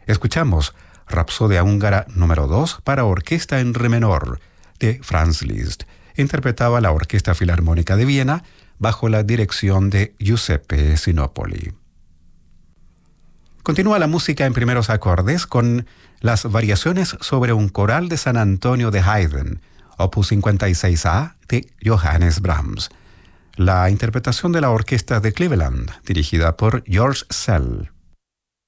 Escuchamos Rapsodia húngara número 2 para orquesta en re menor de Franz Liszt. Interpretaba la Orquesta Filarmónica de Viena bajo la dirección de Giuseppe Sinopoli. Continúa la música en primeros acordes con las variaciones sobre un coral de San Antonio de Haydn, opus 56A de Johannes Brahms. La interpretación de la Orquesta de Cleveland, dirigida por George Szell.